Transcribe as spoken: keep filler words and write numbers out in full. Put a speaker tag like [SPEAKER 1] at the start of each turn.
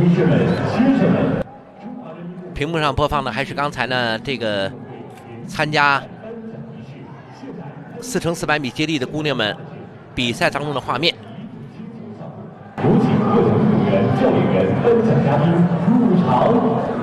[SPEAKER 1] 女士们、先生们，
[SPEAKER 2] 屏幕上播放的还是刚才呢这个参加四乘四百米接力的姑娘们比赛当中的画面。
[SPEAKER 1] 有请各项运动员、教练员、颁奖嘉宾入场。